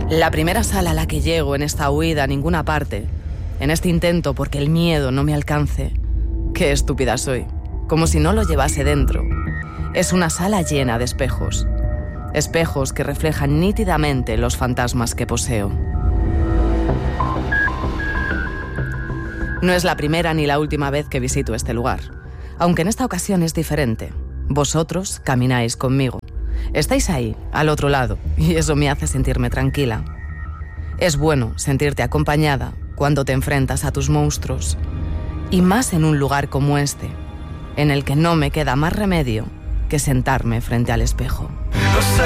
La primera sala a la que llego en esta huida a ninguna parte, en este intento porque el miedo no me alcance. Qué estúpida soy, como si no lo llevase dentro. Es una sala llena de espejos. Espejos que reflejan nítidamente los fantasmas que poseo. No es la primera ni la última vez que visito este lugar, aunque en esta ocasión es diferente. Vosotros camináis conmigo. Estáis ahí, al otro lado, y eso me hace sentirme tranquila. Es bueno sentirte acompañada cuando te enfrentas a tus monstruos, y más en un lugar como este, en el que no me queda más remedio que sentarme frente al espejo. No sé